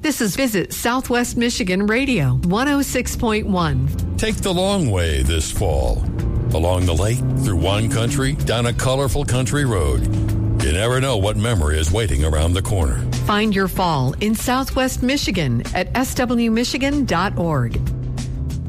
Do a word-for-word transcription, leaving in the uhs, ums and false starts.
This is Visit Southwest Michigan Radio, one oh six point one. Take the long way this fall. Along the lake, through wine country, down a colorful country road. You never know what memory is waiting around the corner. Find your fall in Southwest Michigan at s w michigan dot org.